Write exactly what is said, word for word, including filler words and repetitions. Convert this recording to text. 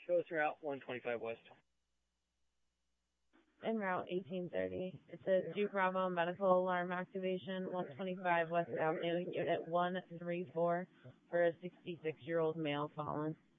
Show us Route one twenty-five West. En route eighteen thirty. It's a Duke Bravo medical alarm activation, one twenty-five West Avenue, Unit one three four, for a sixty-six-year-old male fallen.